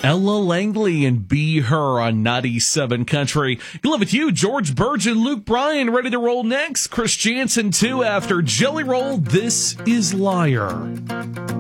Ella Langley and Be Her on 97 Country. Good luck with you, George Burge and Luke Bryan, ready to roll next. Chris Jansen, too, after Jelly Roll. This is Liar.